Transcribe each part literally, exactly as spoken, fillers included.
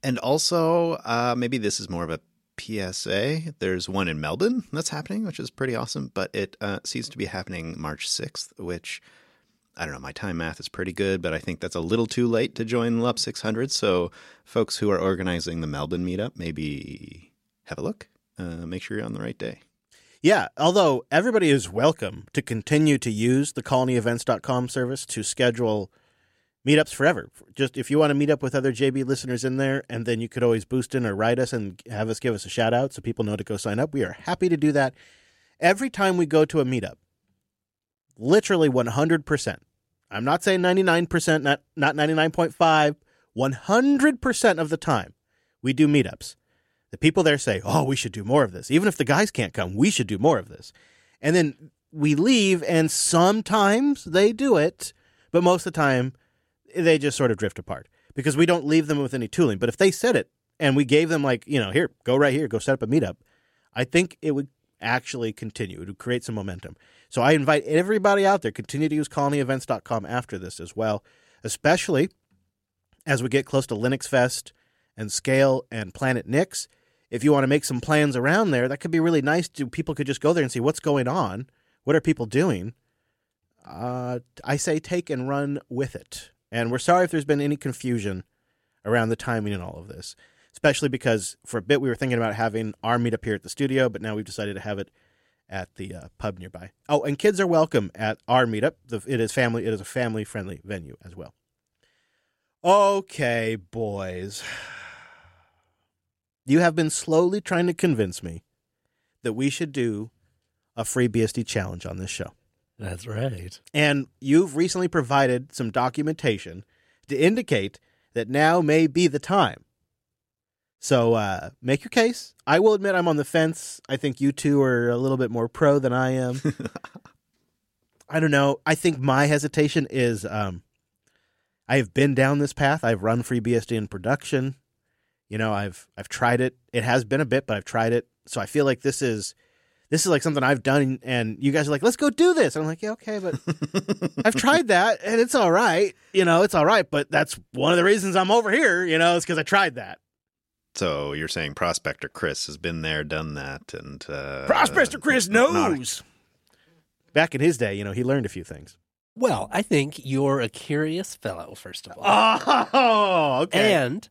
And also, uh, maybe this is more of a P S A. There's one in Melbourne that's happening, which is pretty awesome, but it uh, seems to be happening March sixth, which, I don't know, my time math is pretty good, but I think that's a little too late to join L U P six hundred. So folks who are organizing the Melbourne meetup, maybe have a look. Uh, make sure you're on the right day. Yeah, although everybody is welcome to continue to use the colony events dot com service to schedule meetups forever. Just if you want to meet up with other J B listeners in there, and then you could always boost in or write us and have us give us a shout out so people know to go sign up. We are happy to do that. Every time we go to a meetup, literally one hundred percent. I'm not saying ninety-nine percent, not, not ninety-nine point five, one hundred percent of the time we do meetups. The people there say, oh, we should do more of this. Even if the guys can't come, we should do more of this. And then we leave, and sometimes they do it, but most of the time they just sort of drift apart because we don't leave them with any tooling. But if they said it and we gave them like, you know, here, go right here, go set up a meetup, I think it would actually continue. It would create some momentum. So I invite everybody out there, continue to use colony events dot com after this as well, especially as we get close to Linux Fest and Scale and Planet Nix. If you want to make some plans around there, that could be really nice. To, people could just go there and see what's going on. What are people doing? Uh, I say take and run with it. And we're sorry if there's been any confusion around the timing and all of this, especially because for a bit we were thinking about having our meetup here at the studio, but now we've decided to have it at the uh, pub nearby. Oh, and kids are welcome at our meetup. It is family. It is a family-friendly venue as well. Okay, boys. You have been slowly trying to convince me that we should do a FreeBSD challenge on this show. That's right. And you've recently provided some documentation to indicate that now may be the time. So uh, make your case. I will admit I'm on the fence. I think you two are a little bit more pro than I am. I don't know. I think my hesitation is um, I have been down this path. I've run FreeBSD in production. You know, I've I've tried it. It has been a bit, but I've tried it. So I feel like this is this is like something I've done, and you guys are like, let's go do this. And I'm like, yeah, okay, but I've tried that, and it's all right. You know, it's all right, but that's one of the reasons I'm over here, you know, is because I tried that. So you're saying Prospector Chris has been there, done that, and... Uh, Prospector Chris knows! Not... Back in his day, you know, he learned a few things. Well, I think you're a curious fellow, first of all. Oh, okay. And,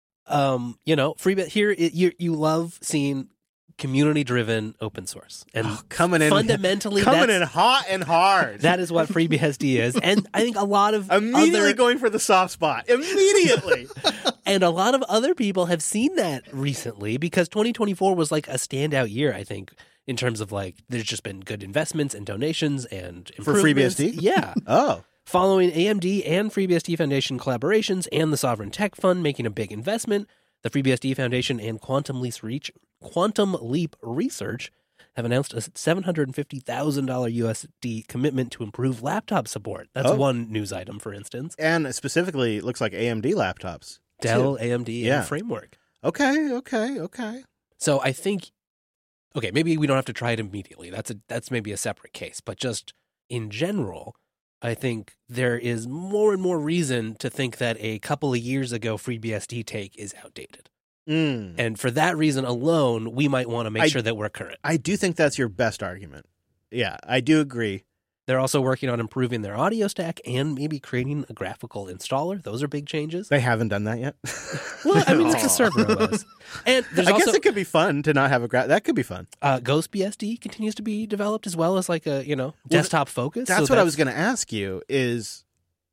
um, you know, free here, it, you you love seeing community-driven open source. And oh, coming in, fundamentally, coming in hot and hard. That is what FreeBSD is. And I think a lot of Immediately other... going for the soft spot. Immediately! And a lot of other people have seen that recently because twenty twenty-four was like a standout year, I think, in terms of like, there's just been good investments and donations and improvements. For FreeBSD? Yeah. Oh. Following A M D and FreeBSD Foundation collaborations and the Sovereign Tech Fund making a big investment, the FreeBSD Foundation and Quantum Leap, Reach, Quantum Leap Research have announced a seven hundred fifty thousand dollars U S D commitment to improve laptop support. That's oh. one news item, for instance. And specifically, it looks like A M D laptops. Dell, too. A M D, yeah. and Framework. Okay, okay, okay. So I think, okay, maybe we don't have to try it immediately. That's a that's maybe a separate case. But just in general, I think there is more and more reason to think that a couple of years ago FreeBSD take is outdated. Mm. And for that reason alone, we might want to make I, sure that we're current. I do think that's your best argument. Yeah, I do agree. They're also working on improving their audio stack and maybe creating a graphical installer. Those are big changes. They haven't done that yet. Well, I mean, it's a server O S. And there's I also, guess it could be fun to not have a graph. That could be fun. Uh, GhostBSD continues to be developed as well as like a, you know, well, desktop focus. That's so what that's... I was going to ask you is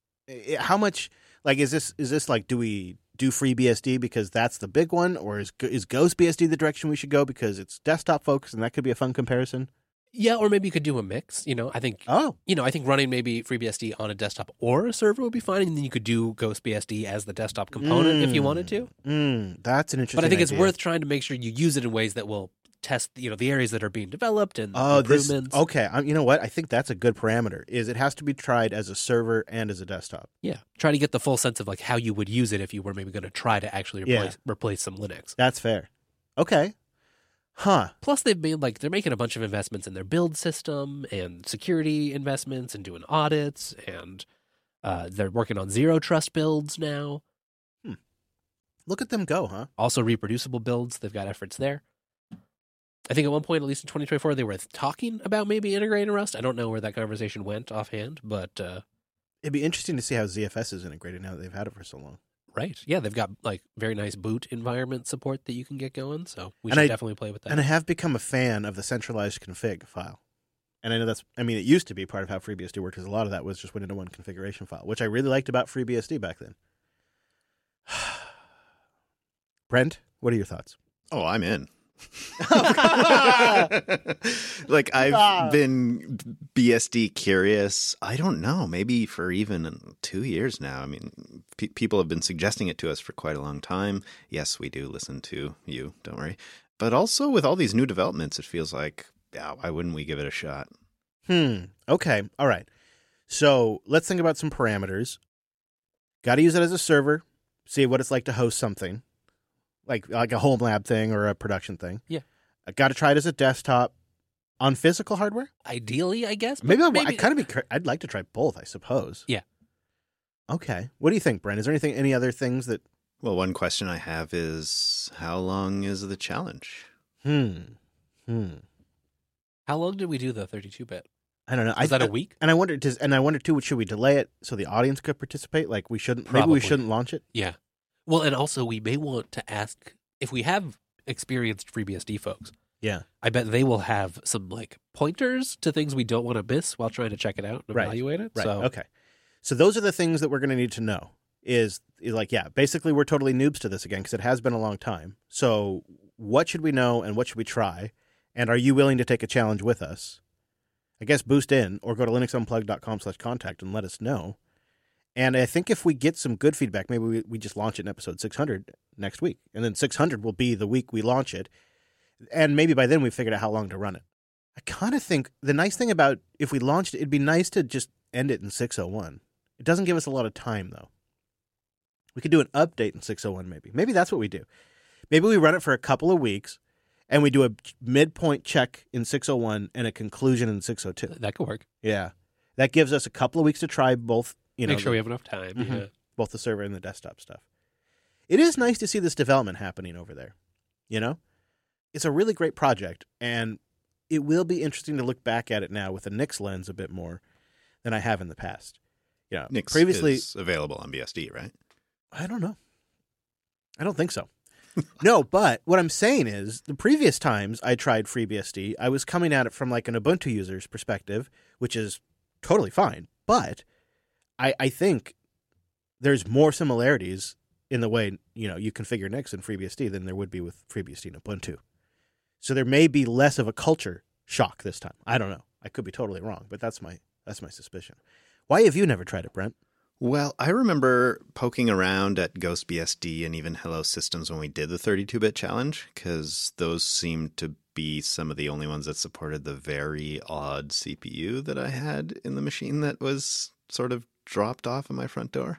how much, like, is this, is this like, do we do FreeBSD because that's the big one, or is, is GhostBSD the direction we should go because it's desktop focused and that could be a fun comparison? Yeah, or maybe you could do a mix. You know, I think. Oh, you know, I think running maybe FreeBSD on a desktop or a server would be fine, and then you could do GhostBSD as the desktop component mm, if you wanted to. Mm, that's an interesting. But I think idea. it's worth trying to make sure you use it in ways that will test, you know, the areas that are being developed and oh, improvements. This, okay, um, you know what? I think that's a good parameter. Is it has to be tried as a server and as a desktop. Yeah, try to get the full sense of like how you would use it if you were maybe going to try to actually replace yeah. replace some Linux. That's fair. Okay. Huh. Plus, they've made like they're making a bunch of investments in their build system and security investments and doing audits, and uh, they're working on zero trust builds now. Hmm. Look at them go, huh? Also reproducible builds. They've got efforts there. I think at one point, at least in twenty twenty-four, they were talking about maybe integrating Rust. I don't know where that conversation went offhand, but uh, it'd be interesting to see how Z F S is integrated now that they've had it for so long. Right. Yeah, they've got like very nice boot environment support that you can get going, so we and should I, definitely play with that. And I have become a fan of the centralized config file. And I know that's, I mean, it used to be part of how FreeBSD worked, because a lot of that was just went into one configuration file, which I really liked about FreeBSD back then. Brent, what are your thoughts? Oh, I'm in. Like, I've Ah. been B S D curious, I don't know, maybe for even two years now. I mean, pe- people have been suggesting it to us for quite a long time. Yes, we do listen to you, don't worry. But also with all these new developments, it feels like, yeah, why wouldn't we give it a shot? Hmm. Okay. All right. So let's think about some parameters. Got to use it as a server, see what it's like to host something, like like a home lab thing or a production thing. Yeah. I got to try it as a desktop on physical hardware. Ideally, I guess. but Maybe, I, maybe I kind of be. cur- I'd like to try both, I suppose. Yeah. Okay. What do you think, Brent? Is there anything, any other things that? Well, one question I have is, how long is the challenge? Hmm. Hmm. How long did we do the thirty-two bit? I don't know. Was I, that a week? And I wonder, does, and I wonder too, should we delay it so the audience could participate? Like we shouldn't. Maybe Probably. we shouldn't launch it. Yeah. Well, and also we may want to ask if we have experienced FreeBSD folks. Yeah. I bet they will have some like pointers to things we don't want to miss while trying to check it out and Right. evaluate it. Right. So Okay. So those are the things that we're going to need to know. Is, is like, yeah, basically we're totally noobs to this again because it has been a long time. So what should we know and what should we try? And are you willing to take a challenge with us? I guess boost in or go to linuxunplugged.com slash contact and let us know. And I think if we get some good feedback, maybe we, we just launch it in episode six hundred next week. And then six hundred will be the week we launch it. And maybe by then we've figured out how long to run it. I kind of think the nice thing about if we launched it, it'd be nice to just end it in six oh one. It doesn't give us a lot of time, though. We could do an update in six oh one, maybe. Maybe that's what we do. Maybe we run it for a couple of weeks, and we do a midpoint check in six oh one and a conclusion in six oh two. that could work. Yeah. That gives us a couple of weeks to try both, you know, Make sure the- we have enough time. Mhm. Yeah. both the server and the desktop stuff. It is nice to see this development happening over there, you know? It's a really great project, and it will be interesting to look back at it now with a Nix lens a bit more than I have in the past. You know, Nix previously, is available on B S D, right? I don't know. I don't think so. No, but what I'm saying is the previous times I tried FreeBSD, I was coming at it from like an Ubuntu user's perspective, which is totally fine. But I, I think there's more similarities in the way, you know, you configure Nix in FreeBSD than there would be with FreeBSD and Ubuntu. So there may be less of a culture shock this time. I don't know. I could be totally wrong, but that's my that's my suspicion. Why have you never tried it, Brent? Well, I remember poking around at GhostBSD and even Hello Systems when we did the thirty-two bit challenge, because those seemed to be some of the only ones that supported the very odd C P U that I had in the machine that was sort of dropped off of my front door.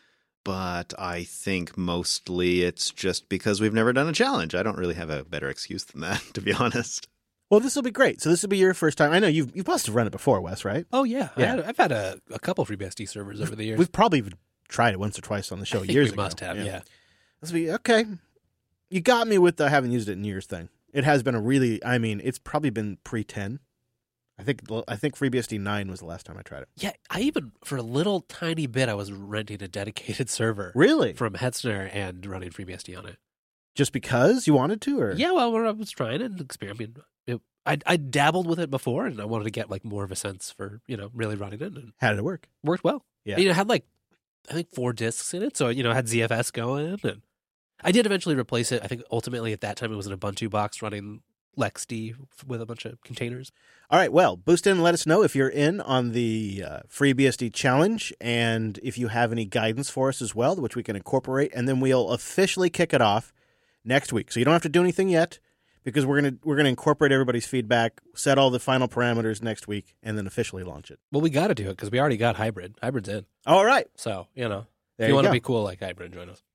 But I think mostly it's just because we've never done a challenge. I don't really have a better excuse than that, to be honest. Well, this will be great. So this will be your first time. I know you've you must have run it before, Wes, right? Oh, yeah. I Yeah. had, I've had a, a couple FreeBSD servers over the years. We've probably tried it once or twice on the show I think years we ago. must have, yeah. This will be okay. You got me with the haven't used it in years thing. It has been a really, I mean, it's probably been pre ten. I think I think FreeBSD nine was the last time I tried it. Yeah, I even, for a little tiny bit, I was renting a dedicated server Really? from Hetzner and running FreeBSD on it. Just because you wanted to, or Yeah, well, I was trying and experimenting. I mean, I I dabbled with it before, and I wanted to get like more of a sense for, you know, really running it, and it how did it work? worked well. Yeah. You know, it had like I think four disks in it, so you know, it had Z F S going, and I did eventually replace it. I think ultimately at that time it was an Ubuntu box running LexD with a bunch of containers. All right, well, boost in and let us know if you're in on the uh, FreeBSD challenge and if you have any guidance for us as well, which we can incorporate, and then we'll officially kick it off next week. So you don't have to do anything yet because we're gonna we're gonna incorporate everybody's feedback, set all the final parameters next week, and then officially launch it. Well, we got to do it because we already got Hybrid. Hybrid's in, All right, so you know, there if you you want to go. be cool like Hybrid, join us.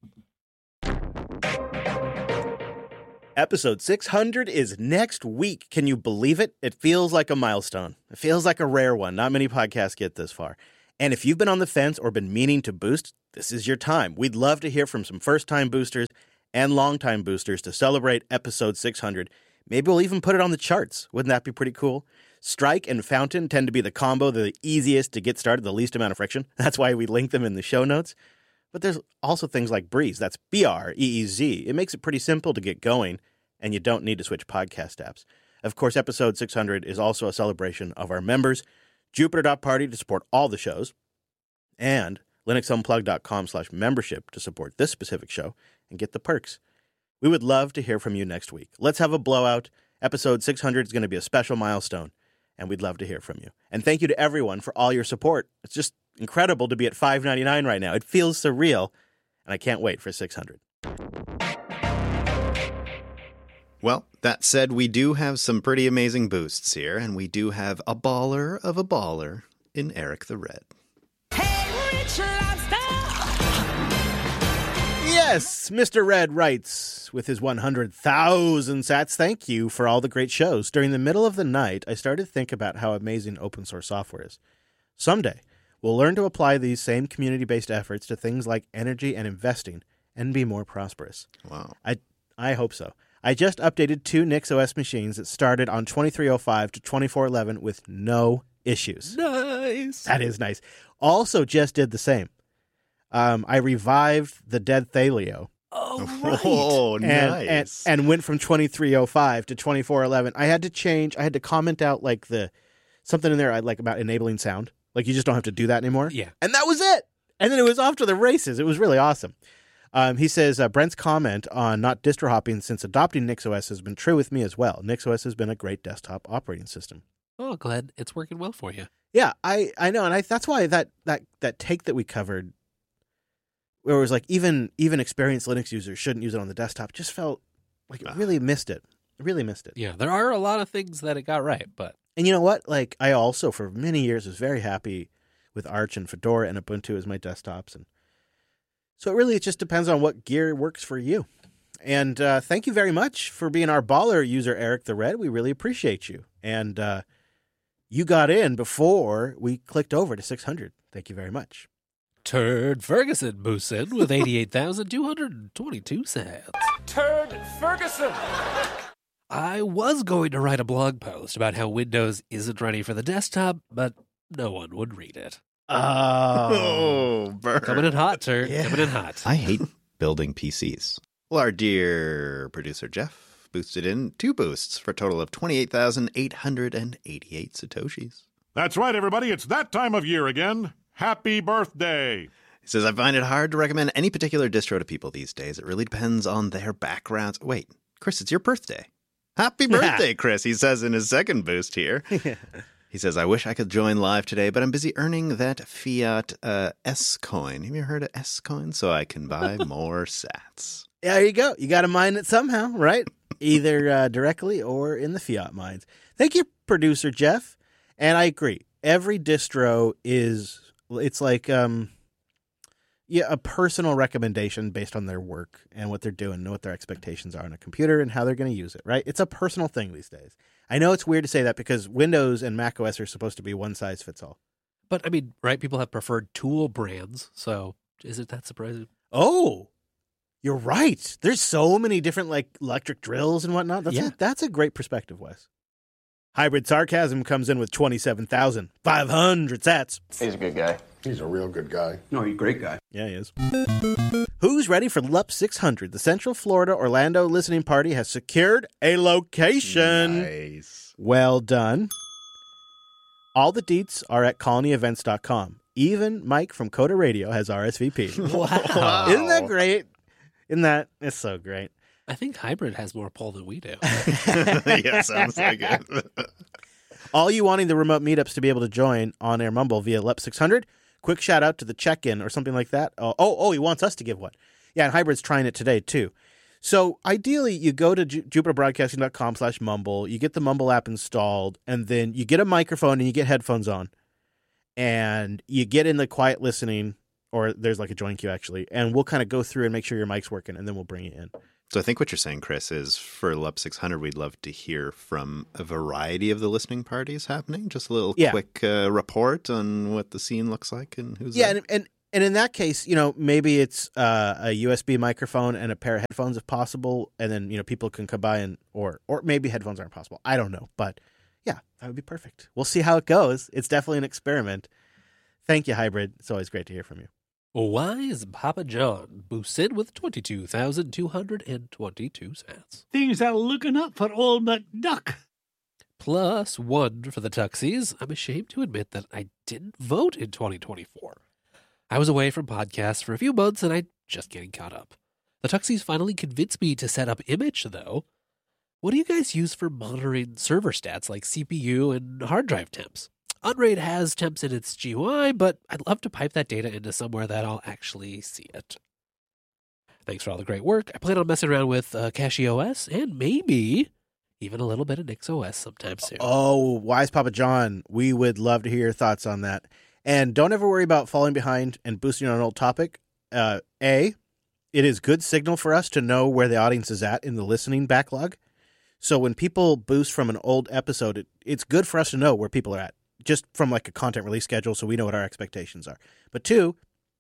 Episode six hundred is next week. Can you believe it? It feels like a milestone. It feels like a rare one. Not many podcasts get this far. And if you've been on the fence or been meaning to boost, this is your time. We'd love to hear from some first-time boosters and long-time boosters to celebrate episode six hundred. Maybe we'll even put it on the charts. Wouldn't that be pretty cool? Strike and Fountain tend to be the combo, the easiest to get started, the least amount of friction. That's why we link them in the show notes. But there's also things like Breeze. That's B R E E Z. It makes it pretty simple to get going, and you don't need to switch podcast apps. Of course, episode six hundred is also a celebration of our members. Jupiter dot Party to support all the shows, and linuxunplug.com slash membership to support this specific show and get the perks. We would love to hear from you next week. Let's have a blowout. Episode six hundred is going to be a special milestone, and we'd love to hear from you. And thank you to everyone for all your support. It's just incredible to be at five ninety-nine right now. It feels surreal, and I can't wait for six hundred. Well, that said, we do have some pretty amazing boosts here, and we do have a baller of a baller in Eric the Red. Hey, Rich Lobster! Yes, Mister Red writes with his one hundred thousand sats, thank you for all the great shows. During the middle of the night, I started to think about how amazing open source software is. Someday, we'll learn to apply these same community-based efforts to things like energy and investing and be more prosperous. Wow. I I hope so. I just updated two NixOS machines that started on twenty-three oh five to twenty-four eleven with no issues. Nice. That is nice. Also just did the same. Um, I revived the dead Thalio. Oh, right. Oh, and, nice. and, and went from twenty-three oh five to twenty-four eleven. I had to change. I had to comment out like the something in there I like about enabling sound. Like you just don't have to do that anymore. Yeah. And that was it. And then it was off to the races. It was really awesome. Um, he says, uh, Brent's comment on not distro hopping since adopting NixOS has been true with me as well. NixOS has been a great desktop operating system. Oh, glad it's working well for you. Yeah, I, I know. And I, that's why that, that, that take that we covered, where it was like even even experienced Linux users shouldn't use it on the desktop, just felt like it really missed it. It really missed it. Yeah, there are a lot of things that it got right, but... And you know what? Like, I also, for many years, was very happy with Arch and Fedora and Ubuntu as my desktops. And so it really it just depends on what gear works for you. And uh, thank you very much for being our baller user, Eric the Red. We really appreciate you. And uh, you got in before we clicked over to six hundred. Thank you very much. Turd Ferguson moves in with eighty-eight thousand two hundred twenty-two sats. Turd Ferguson! I was going to write a blog post about how Windows isn't ready for the desktop, but no one would read it. Oh, burn. Coming in hot, Turd. Yeah. Coming in hot. I hate building P Cs. Well, our dear producer Jeff boosted in two boosts for a total of twenty-eight thousand eight hundred eighty-eight Satoshis. That's right, everybody. It's that time of year again. Happy birthday. He says, I find it hard to recommend any particular distro to people these days. It really depends on their backgrounds. Wait, Chris, it's your birthday. Happy birthday, Chris, he says in his second boost here. He says, I wish I could join live today, but I'm busy earning that fiat uh, S-coin. Have you heard of S-coin? So I can buy more sats. There you go. You got to mine it somehow, right? Either uh, directly or in the fiat mines. Thank you, producer Jeff. And I agree. Every distro is, it's like um, yeah, a personal recommendation based on their work and what they're doing and what their expectations are on a computer and how they're going to use it, right? It's a personal thing these days. I know it's weird to say that because Windows and macOS are supposed to be one size fits all. But, I mean, right, people have preferred tool brands, so is it that surprising? Oh, you're right. There's so many different like electric drills and whatnot. That's, Yeah. a, that's a great perspective, Wes. Hybrid Sarcasm comes in with twenty-seven thousand five hundred sats. He's a good guy. He's a real good guy. No, he's a great guy. Yeah, he is. Who's ready for L U P six hundred? The Central Florida Orlando listening party has secured a location. Nice. Well done. All the deets are at colony events dot com. Even Mike from Coda Radio has R S V P. Wow. Isn't that great? Isn't that? It's so great. I think Hybrid has more pull than we do. Yeah, sounds like it. All you wanting the remote meetups to be able to join On Air Mumble via L U P six hundred, quick shout out to the check-in or something like that. Oh, oh, oh, he wants us to give one. Yeah, and Hybrid's trying it today, too. So ideally, you go to ju- jupiter broadcasting dot com slash mumble, you get the Mumble app installed, and then you get a microphone and you get headphones on. And you get in the quiet listening or there's like a join queue actually, and we'll kind of go through and make sure your mic's working, and then we'll bring you in. So I think what you're saying, Chris, is for L U P six hundred, we'd love to hear from a variety of the listening parties happening. Just a little Yeah. quick uh, report on what the scene looks like and who's Yeah, there. and, and and in that case, you know, maybe it's uh, a U S B microphone and a pair of headphones if possible, and then you know people can come by and or or maybe headphones aren't possible. I don't know, but yeah, that would be perfect. We'll see how it goes. It's definitely an experiment. Thank you, Hybrid. It's always great to hear from you. Why is Papa John boosted with twenty-two thousand two hundred twenty-two sats? Things are looking up for old McDuck. Plus one for the Tuxies. I'm ashamed to admit that I didn't vote in twenty twenty-four. I was away from podcasts for a few months and I'm just getting caught up. The Tuxies finally convinced me to set up Image, though. What do you guys use for monitoring server stats like C P U and hard drive temps? Unraid has temps in its G U I, but I'd love to pipe that data into somewhere that I'll actually see it. Thanks for all the great work. I plan on messing around with uh, CachyOS and maybe even a little bit of NixOS sometime soon. Oh, Wise Papa John, we would love to hear your thoughts on that. And don't ever worry about falling behind and boosting on an old topic. Uh, A, it is good signal for us to know where the audience is at in the listening backlog. So when people boost from an old episode, it, it's good for us to know where people are at, just from like a content release schedule so we know what our expectations are. But two,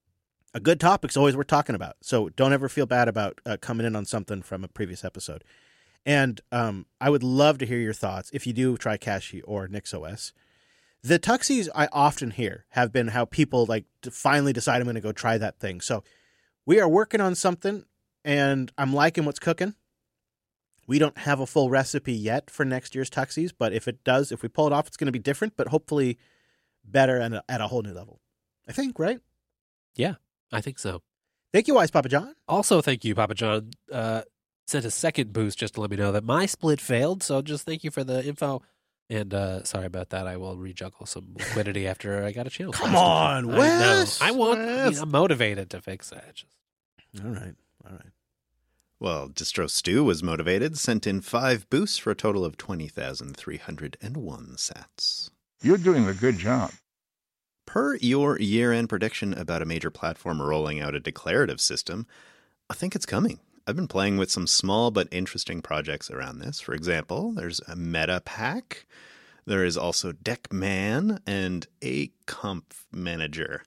a good topic's always worth talking about. So don't ever feel bad about uh, coming in on something from a previous episode. And um, I would love to hear your thoughts if you do try Cachy or NixOS. The Tuxies I often hear have been how people like to finally decide I'm going to go try that thing. So we are working on something and I'm liking what's cooking. We don't have a full recipe yet for next year's Tuxies, but if it does, if we pull it off, it's going to be different, but hopefully better and at a whole new level. I think, right? Yeah, I think so. Thank you, Wise Papa John. Also, thank you, Papa John. Uh, sent a second boost just to let me know that my split failed, so just thank you for the info. And uh, sorry about that. I will rejuggle some liquidity after I got a channel. Come on, I know. Wes. I want. I mean, Wes. I'm motivated to fix that. Just... All right, all right. Well, Distro Stew was motivated, sent in five boosts for a total of twenty thousand three hundred one sats. You're doing a good job. Per your year-end prediction about a major platform rolling out a declarative system, I think it's coming. I've been playing with some small but interesting projects around this. For example, there's a Meta Pack. There is also Deckman and a Conf Manager.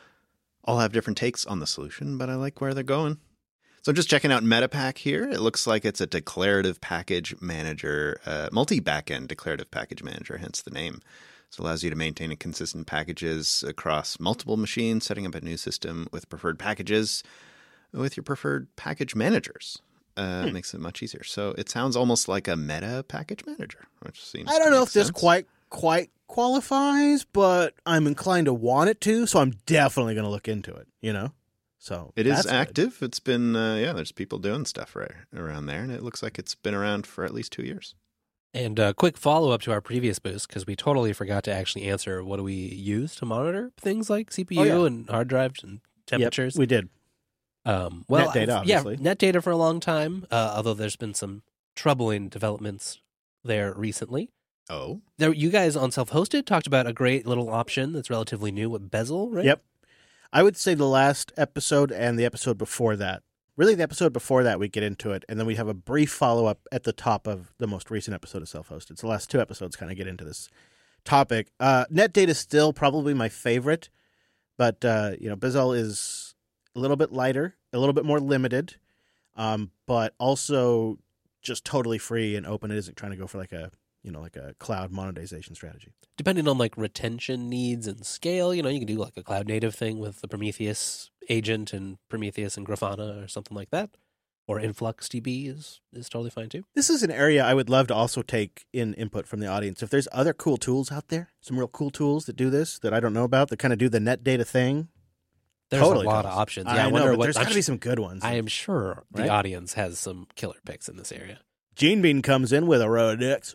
All have different takes on the solution, but I like where they're going. So I'm just checking out Metapack here. It looks like it's a declarative package manager, uh, multi-backend declarative package manager, hence the name. So it allows you to maintain consistent packages across multiple machines, setting up a new system with preferred packages with your preferred package managers. Uh, hmm. Makes it much easier. So it sounds almost like a meta package manager, which seems I don't know if sense. this quite quite qualifies, but I'm inclined to want it to, so I'm definitely going to look into it, you know? So it is that's active. Good. It's been, uh, yeah, there's people doing stuff right around there, and it looks like it's been around for at least two years. And a quick follow-up to our previous boost, because we totally forgot to actually answer what do we use to monitor things like C P U oh, yeah. and hard drives and temperatures. Yep, we did. Um, well, net data, obviously. Yeah, net data for a long time, uh, although there's been some troubling developments there recently. Oh? There, you guys on Self-Hosted talked about a great little option that's relatively new with Bezel, right? Yep. I would say the last episode and the episode before that. Really, the episode before that, we get into it, and then we have a brief follow-up at the top of the most recent episode of Self-Hosted. So the last two episodes kind of get into this topic. Uh, net data is still probably my favorite, but, uh, you know, Bezel is a little bit lighter, a little bit more limited, um, but also just totally free and open. It isn't trying to go for like a, you know, like a cloud monetization strategy. Depending on like retention needs and scale, you know, you can do like a cloud native thing with the Prometheus agent and Prometheus and Grafana or something like that. Or InfluxDB is, is totally fine too. This is an area I would love to also take in input from the audience. If there's other cool tools out there, some real cool tools that do this that I don't know about, that kind of do the net data thing. There's Totally a lot does. of options. I Yeah, I, know, wonder but what there's I'm got to su- be some good ones. I am sure the Right? audience has some killer picks in this area. Gene Bean comes in with a row of Nix.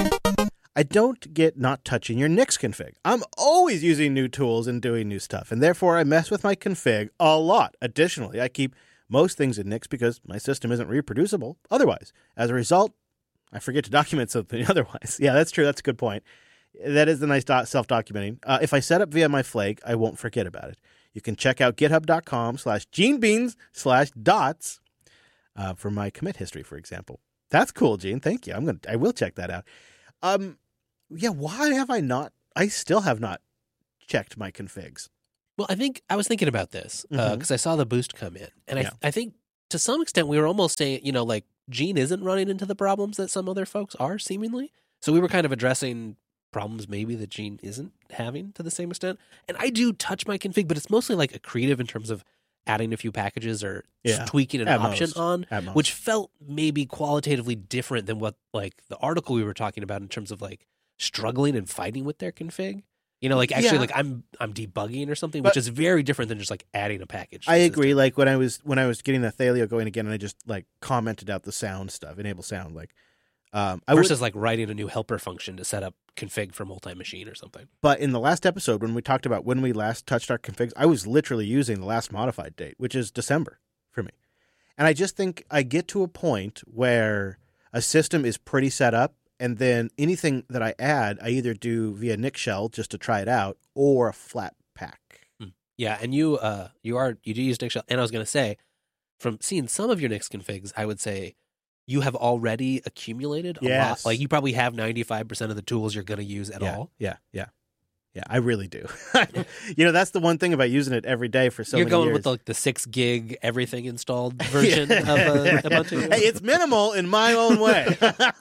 I don't get not touching your Nix config. I'm always using new tools and doing new stuff, and therefore I mess with my config a lot. Additionally, I keep most things in Nix because my system isn't reproducible otherwise. As a result, I forget to document something otherwise. Yeah, that's true. That's a good point. That is the nice do- self-documenting. Uh, if I set up via my flag, I won't forget about it. you can check out github.com slash genebeans slash dots uh, for my commit history, for example. That's cool, Gene. Thank you. I'm gonna. I will check that out. Um, yeah. Why have I not? I still have not checked my configs. Well, I think I was thinking about this because Mhm. uh, I saw the boost come in, and Yeah. I I think to some extent we were almost saying, you know, like Gene isn't running into the problems that some other folks are seemingly. So we were kind of addressing problems maybe that Gene isn't having to the same extent. And I do touch my config, but it's mostly like accretive in terms of adding a few packages or Yeah. tweaking an At option most. on, At most. which felt maybe qualitatively different than what like the article we were talking about in terms of like struggling and fighting with their config. You know, like actually Yeah. like I'm I'm debugging or something, But- which is very different than just like adding a package. to I the agree. system. Like when I was when I was getting the Thalio going again, and I just like commented out the sound stuff, enable sound. Like, um, I Versus would, like writing a new helper function to set up config for multi-machine or something. but in the last episode when we talked about when we last touched our configs, I was literally using the last modified date, which is December for me. And I just think I get to a point where a system is pretty set up, and then anything that I add, I either do via Nix shell just to try it out, or a flat pack. Yeah, and you uh you are you do use Nix shell, and I was going to say, from seeing some of your Nix configs, I would say you have already accumulated a Yes. lot. Like you probably have ninety-five percent of the tools you're going to use at yeah, all. Yeah, yeah, yeah. I really do. You know, that's the one thing about using it every day for so you're many going years. with like the six gig everything installed version of uh, Ubuntu. Hey, it's minimal in my own way.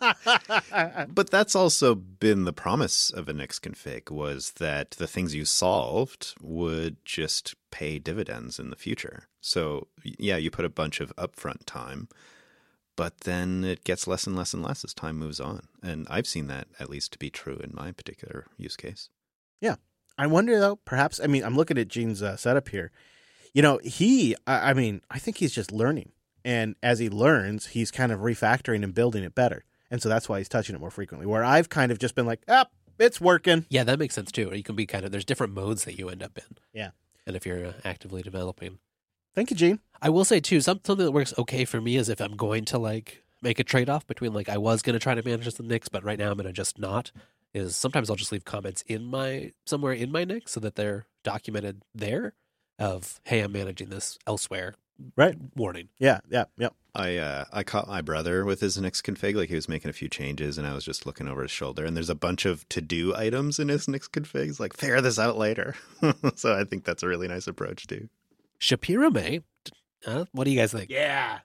But that's also been the promise of a Nix config, was that the things you solved would just pay dividends in the future. So yeah, you put a bunch of upfront time, but then it gets less and less and less as time moves on. And I've seen that at least to be true in my particular use case. I wonder though, perhaps, I mean, I'm looking at Gene's uh, setup here. You know, he, I, I mean, I think he's just learning. And as he learns, he's kind of refactoring and building it better. And so that's why he's touching it more frequently. Where I've kind of just been like, ah, it's working. Yeah, that makes sense too. You can be kind of there's different modes that you end up in. Yeah. And if you're uh, actively developing. Thank you, Gene. I will say too, some, something that works okay for me is if I'm going to like make a trade off between like I was going to try to manage the Nix, but right now I'm going to just not. Is sometimes I'll just leave comments in my somewhere in my Nix so that they're documented there. Of hey, I'm managing this elsewhere. Right. Warning. Yeah, yeah, yeah. I uh, I caught my brother with his Nix config. Like he was making a few changes, and I was just looking over his shoulder. And there's a bunch of to-do items in his Nix configs. Like figure this out later. So I think that's a really nice approach too. Shapiro May. Uh, what do you guys think? Yeah.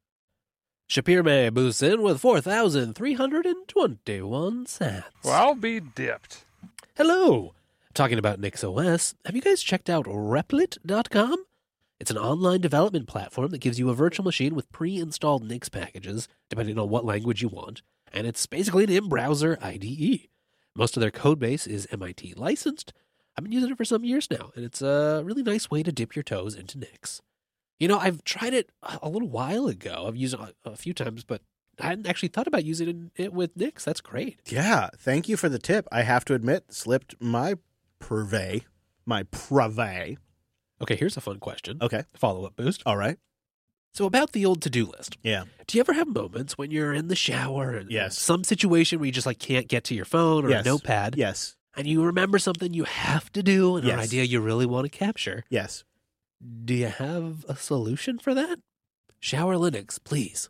Shapiro May boosts in with four thousand three hundred twenty-one sats. Well, I'll be dipped. Hello. Talking about NixOS, have you guys checked out Replit dot com? It's an online development platform that gives you a virtual machine with pre-installed Nix packages, depending on what language you want, and it's basically an in-browser I D E. Most of their code base is M I T licensed. I've been using it for some years now, and it's a really nice way to dip your toes into Nix. You know, I've tried it a little while ago. I've used it a few times, but I hadn't actually thought about using it with Nix. That's great. Yeah, thank you for the tip. I have to admit, slipped my purvey, my purvey. Okay, here's a fun question. Okay, Follow-up boost. all right. So about the old to-do list. Yeah. Do you ever have moments when you're in the shower and Yes. some situation where you just like can't get to your phone or Yes. a notepad Yes, and you remember something you have to do and an Yes. idea you really want to capture? yes. Do you have a solution for that? Shower Linux, please.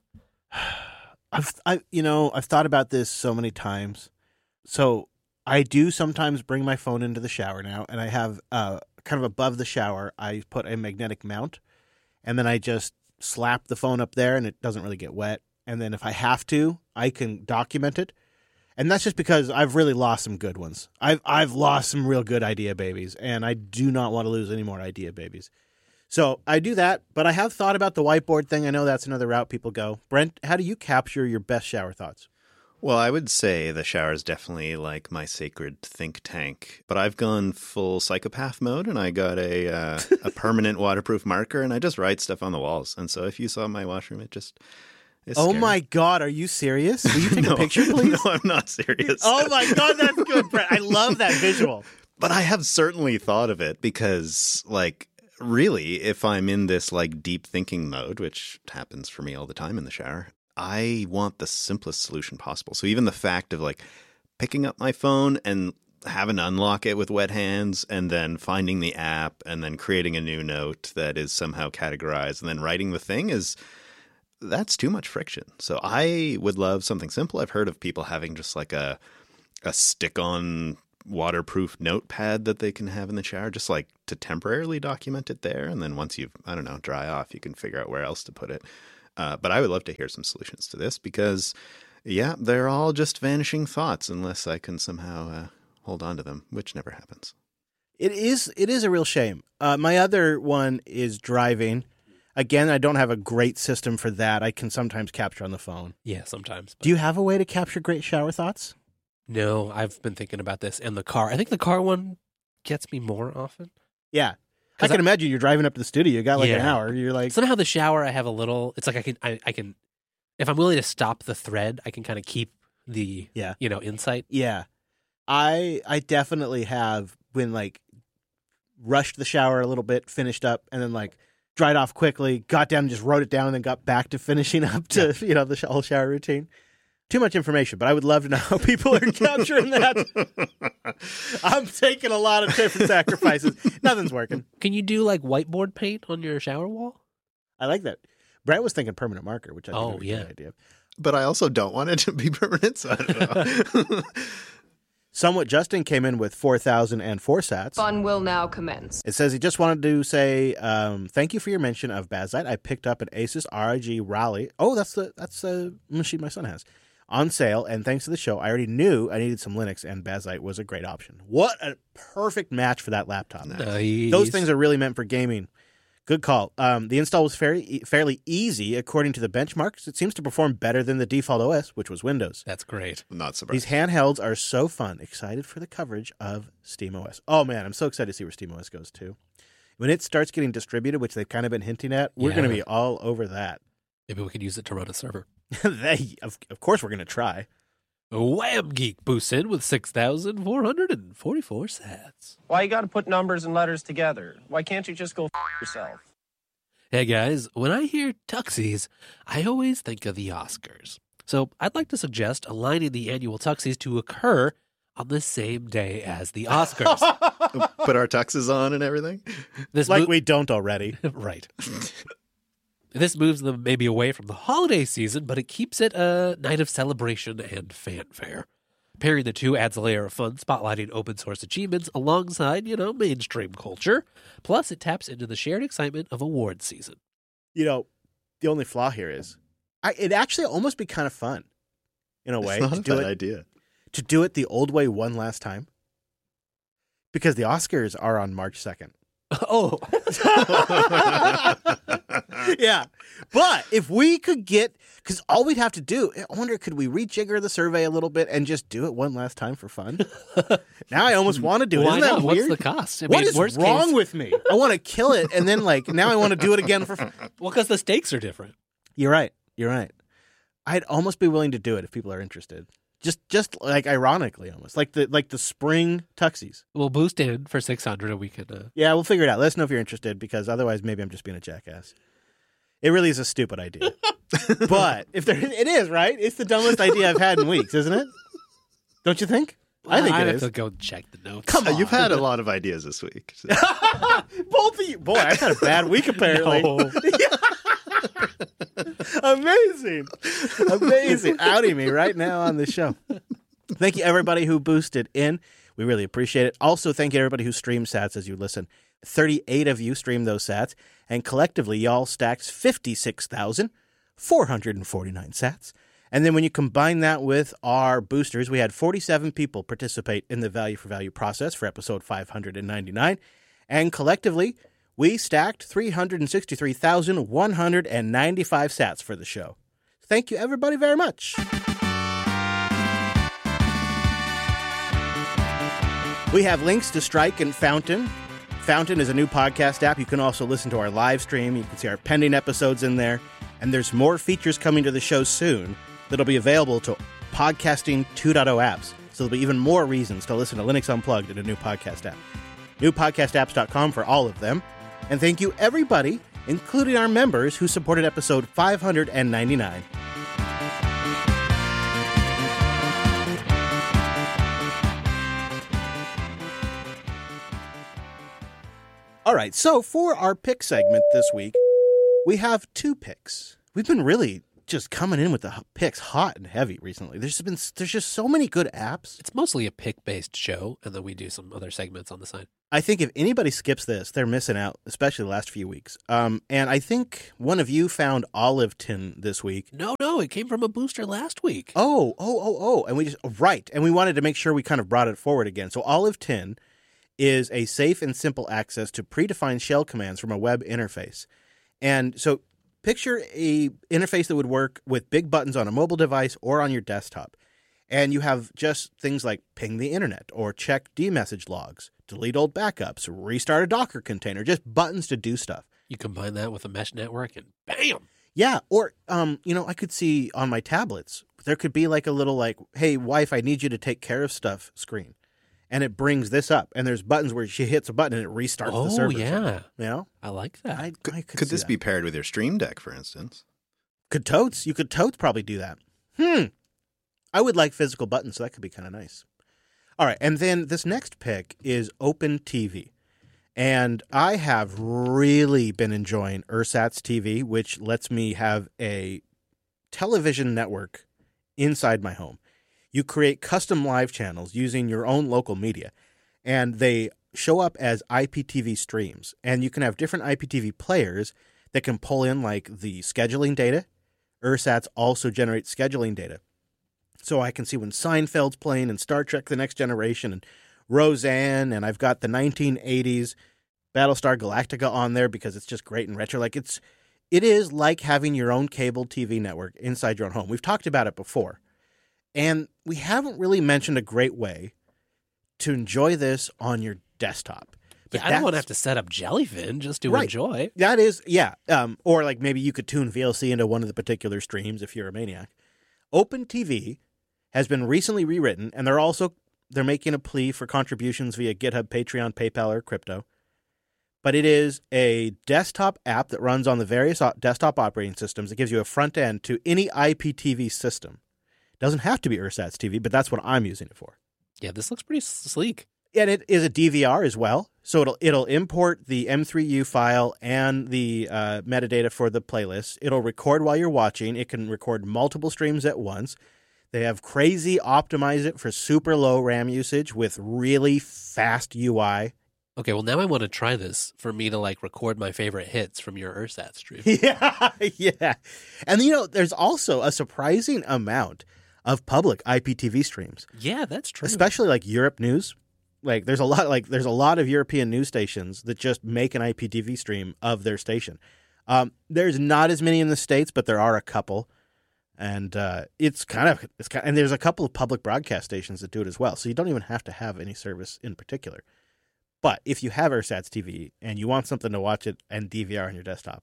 I've, I, you know, I've thought about this so many times. So I do sometimes bring my phone into the shower now, and I have uh, kind of above the shower, I put a magnetic mount, and then I just slap the phone up there, and it doesn't really get wet. And then if I have to, I can document it. And that's just because I've really lost some good ones. I've I've lost some real good idea babies, and I do not want to lose any more idea babies. So I do that, but I have thought about the whiteboard thing. I know that's another route people go. Brent, how do you capture your best shower thoughts? Well, I would say the shower is definitely like my sacred think tank, but I've gone full psychopath mode, and I got a uh, a permanent waterproof marker, and I just write stuff on the walls. And so if you saw my washroom, it just it's Oh scary. my God, are you serious? Will you take no, a picture, please? No, I'm not serious. Oh my God, that's good, Brent. I love that visual. But I have certainly thought of it because, like, really, if I'm in this like deep thinking mode, which happens for me all the time in the shower, I want the simplest solution possible. So even the fact of like picking up my phone and having to unlock it with wet hands and then finding the app and then creating a new note that is somehow categorized and then writing the thing is that's too much friction. So I would love something simple. I've heard of people having just like a a stick-on waterproof notepad that they can have in the shower, just like to temporarily document it there. And then once you've, I don't know, dry off, you can figure out where else to put it. Uh, but I would love to hear some solutions to this because, yeah, they're all just vanishing thoughts unless I can somehow uh, hold on to them, which never happens. It is it is a real shame. Uh, my other one is driving. Again, I don't have a great system for that. I can sometimes capture on the phone. Yeah, sometimes. But Do you have a way to capture great shower thoughts? no, I've been thinking about this. And the car, I think the car one gets me more often. Yeah. I 'Cause can I- imagine you're driving up to the studio. You got like an Yeah. hour. You're like, Somehow the shower, I have a little, it's like I can, I, I can, if I'm willing to stop the thread, I can kind of keep the, Yeah. you know, insight. yeah. I I definitely have been like rushed the shower a little bit, finished up, and then like dried off quickly, got down and just wrote it down, and then got back to finishing up to you know the sh- whole shower routine. Too much information, but I would love to know how people are capturing that. I'm taking a lot of different sacrifices. Nothing's working. Can you do like whiteboard paint on your shower wall? I like that. Brett was thinking permanent marker, which I think Oh, would be yeah. a good idea. But I also don't want it to be permanent, so I don't know. Somewhat Justin came in with four thousand four sats. Fun will now commence. It says he just wanted to say um, thank you for your mention of Bazite. I picked up an Asus R I G Raleigh. Oh, that's the that's the machine my son has on sale. And thanks to the show, I already knew I needed some Linux, and Bazite was a great option. What a perfect match for that laptop! Nice. Those things are really meant for gaming. Good call. Um, the install was fairly fairly easy according to the benchmarks. It seems to perform better than the default O S, which was Windows. That's great. Not surprised. These handhelds are so fun. Excited for the coverage of SteamOS. Oh, man, I'm so excited to see where SteamOS goes, too. When it starts getting distributed, which they've kind of been hinting at, we're Yeah. going to be all over that. Maybe we could use it to run a server. they, of, of course, we're going to try. Wham Geek boosts in with six thousand four hundred forty-four sats. Why you gotta put numbers and letters together? Why can't you just go f- yourself? Hey guys, when I hear Tuxies, I always think of the Oscars. So I'd like to suggest aligning the annual Tuxies to occur on the same day as the Oscars. Put our tuxes on and everything. This Like mo- we don't already. right. This moves them maybe away from the holiday season, but it keeps it a night of celebration and fanfare. Pairing the two adds a layer of fun, spotlighting open source achievements alongside, you know, mainstream culture. Plus, it taps into the shared excitement of awards season. You know, the only flaw here is I, it'd actually almost be kind of fun, in a way, It's not to a do bad it idea. to do it the old way one last time. Because the Oscars are on March second. Oh, Yeah. But if we could get, because all we'd have to do, I wonder, could we rejigger the survey a little bit and just do it one last time for fun? Now I almost want to do it. why Isn't that not? What's weird? the cost? I What mean, is worst wrong case, with me? I want to kill it, and then like now I want to do it again for fun. Well, because the stakes are different. You're right. You're right. I'd almost be willing to do it if people are interested. Just, just like ironically, almost like the like the spring tuxies. We'll boost in for six hundred and we can. Uh, Yeah, we'll figure it out. Let us know if you're interested, because otherwise, maybe I'm just being a jackass. It really is a stupid idea, but if there, it is right. It's the dumbest idea I've had in weeks, isn't it? Don't you think? I think I'd it have is. to go check the notes. Come Uh, on, You've had a lot of ideas this week. so- both of you. Boy, I've had a bad week apparently. No. Amazing, amazing. Outing me right now on the show. Thank you, everybody who boosted in. We really appreciate it. Also, thank you, everybody who streamed sats as you listen. thirty-eight of you streamed those sats, and collectively, y'all stacked fifty-six thousand four hundred forty-nine sats. And then when you combine that with our boosters, we had forty-seven people participate in the value for value process for episode five hundred ninety-nine. And collectively, we stacked three hundred sixty-three thousand one hundred ninety-five sats for the show. Thank you, everybody, very much. We have links to Strike and Fountain. Fountain is a new podcast app. You can also listen to our live stream. You can see our pending episodes in there. And there's more features coming to the show soon that'll be available to Podcasting two point oh apps. So there'll be even more reasons to listen to Linux Unplugged in a new podcast app. new podcast apps dot com for all of them. And thank you, everybody, including our members who supported episode five hundred ninety-nine. All right, so for our pick segment this week, we have two picks. We've been really just coming in with the picks hot and heavy recently. There's been there's just so many good apps. It's mostly a pick-based show, and then we do some other segments on the side. I think if anybody skips this, they're missing out, especially the last few weeks. Um, and I think one of you found Olive Tin this week. No, no, it came from a booster last week. Oh, oh, oh, oh. And we just, right. And we wanted to make sure we kind of brought it forward again. So Olive Tin is a safe and simple access to predefined shell commands from a web interface. And so picture a interface that would work with big buttons on a mobile device or on your desktop. And you have just things like ping the internet or check D-message logs, delete old backups, restart a Docker container, just buttons to do stuff. You combine that with a mesh network and bam! Yeah, or, um, you know, I could see on my tablets, there could be like a little like, hey, wife, I need you to take care of stuff screen. And it brings this up. And there's buttons where she hits a button and it restarts oh, the server. yeah. You know? I like that. I, Could, I could could see this that. be paired with your Stream Deck, for instance? Could totes. You could totes probably do that. Hmm. I would like physical buttons, so that could be kind of nice. All right, and then this next pick is Open T V. And I have really been enjoying Ersatz T V, which lets me have a television network inside my home. You create custom live channels using your own local media, and they show up as I P T V streams. And you can have different I P T V players that can pull in like the scheduling data. Ersatz also generates scheduling data. So I can see when Seinfeld's playing and Star Trek The Next Generation and Roseanne, and I've got the nineteen eighties Battlestar Galactica on there because it's just great and retro. Like it's, it is like having your own cable T V network inside your own home. We've talked about it before, and we haven't really mentioned a great way to enjoy this on your desktop. But yeah, I don't want to have to set up Jellyfin just to Right. enjoy. That is, yeah. Um, or like maybe you could tune V L C into one of the particular streams if you're a maniac. Open T V has been recently rewritten, and they're also they're making a plea for contributions via GitHub, Patreon, PayPal, or crypto. But it is a desktop app that runs on the various o- desktop operating systems. It gives you a front end to any I P T V system. It doesn't have to be Ersatz T V, but that's what I'm using it for. Yeah, this looks pretty sleek. And it is a D V R as well, so it'll it'll import the M three U file and the uh, metadata for the playlist. It'll record while you're watching. It can record multiple streams at once. They have crazy optimize it for super low RAM usage with really fast U I. Okay, well now I want to try this for me to like record my favorite hits from your Ersatz stream. Yeah, yeah. And you know, there's also a surprising amount of public I P T V streams, Yeah, that's true. especially like Europe news. Like there's a lot like there's a lot of European news stations that just make an I P T V stream of their station. Um, there's not as many in the States, but there are a couple. And uh, it's kind of it's kind and there's a couple of public broadcast stations that do it as well. So you don't even have to have any service in particular. But if you have Ersatz T V and you want something to watch it and D V R on your desktop,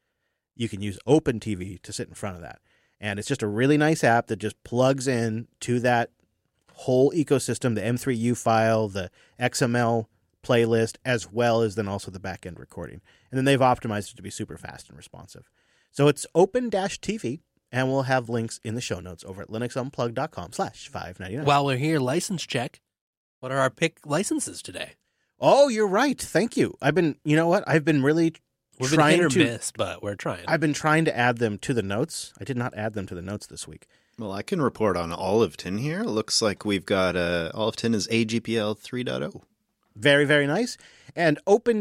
you can use Open T V to sit in front of that. And it's just a really nice app that just plugs in to that whole ecosystem, the M three U file, the X M L playlist, as well as then also the back-end recording. And then they've optimized it to be super fast and responsive. So it's Open-T V. And we'll have links in the show notes over at linuxunplug.com slash 599. While we're here, license check. What are our pick licenses today? Oh, you're right. Thank you. I've been, you know what? I've been really We've been trying hit or to, miss, but we're trying. I've been trying to add them to the notes. I did not add them to the notes this week. Well, I can report on Olive Tin here. It looks like we've got uh, Olive Tin is A G P L three point oh. Very, very nice. And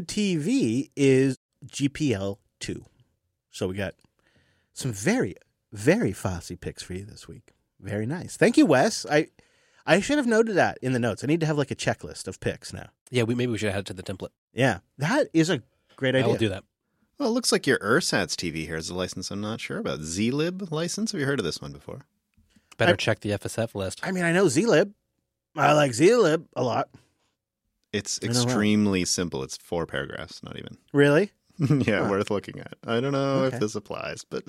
OpenTV is G P L two. So we got some very, very fussy picks for you this week. Very nice. Thank you, Wes. I I should have noted that in the notes. I need to have like a checklist of picks now. yeah, we maybe we should add it to the template. Yeah, that is a great I idea. will do that. Well, it looks like your Ersatz T V here is a license I'm not sure about. zlib license? Have you heard of this one before? Better I- check the F S F list. I mean, I know zlib. I like zlib a lot. It's I know well. extremely simple. It's four paragraphs, not even. Really? yeah, Huh. worth looking at. I don't know Okay. if this applies, but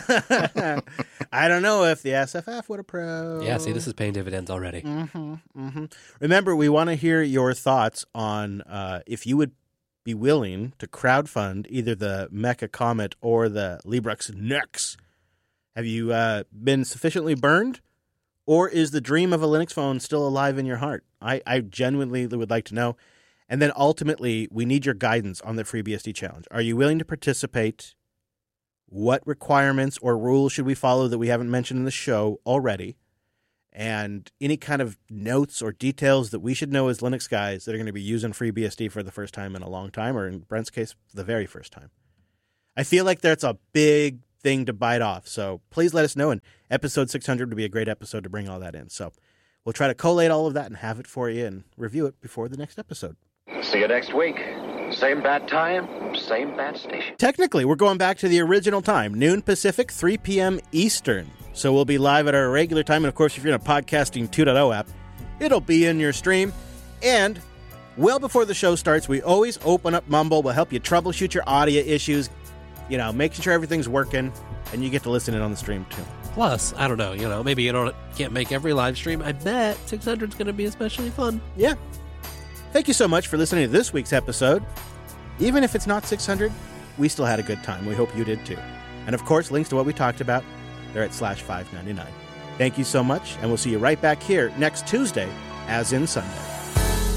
I don't know if the S F F would approve. Yeah, see, this is paying dividends already. Mm-hmm, mm-hmm. Remember, we want to hear your thoughts on uh, if you would be willing to crowdfund either the Mecha Comet or the Librux Nux. Have you uh, been sufficiently burned? Or is the dream of a Linux phone still alive in your heart? I, I genuinely would like to know. And then ultimately, we need your guidance on the FreeBSD challenge. Are you willing to participate? What requirements or rules should we follow that we haven't mentioned in the show already? And any kind of notes or details that we should know as Linux guys that are going to be using FreeBSD for the first time in a long time, or in Brent's case, the very first time. I feel like that's a big thing to bite off. So please let us know. And episode six hundred would be a great episode to bring all that in. So we'll try to collate all of that and have it for you and review it before the next episode. See you next week. Same bad time, same bad station. Technically, we're going back to the original time, noon Pacific, three p.m. Eastern. So we'll be live at our regular time. And of course, if you're in a Podcasting two point oh app, it'll be in your stream. And well before the show starts, we always open up Mumble. We'll help you troubleshoot your audio issues, you know, making sure everything's working, and you get to listen in on the stream too. Plus, I don't know, you know, maybe you don't can't make every live stream. I bet six hundred is going to be especially fun. Yeah. Thank you so much for listening to this week's episode. Even if it's not six hundred, we still had a good time. We hope you did too. And of course, links to what we talked about, they're at slash five ninety-nine. Thank you so much, and we'll see you right back here next Tuesday, as in Sunday.